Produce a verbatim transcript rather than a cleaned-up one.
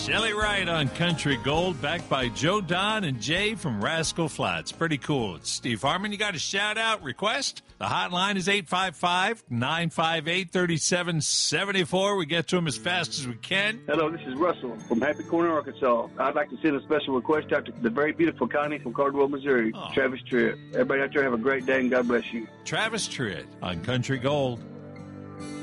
Shelly Wright on Country Gold, backed by Joe Don and Jay from Rascal Flats. Pretty cool. It's Steve Harmon. You got a shout-out request? The hotline is eight five five, nine five eight, three seven seven four. We get to them as fast as we can. Hello, this is Russell from Happy Corner, Arkansas. I'd like to send a special request out to the very beautiful Connie from Cardwell, Missouri. Oh. Travis Tritt. Everybody out there have a great day, and God bless you. Travis Tritt on Country Gold.